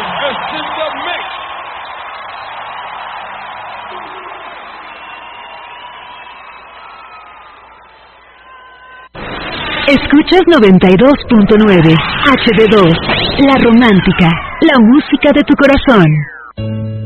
is in the mix. Escuchas 92.9 HD2, La Romántica, la música de tu corazón.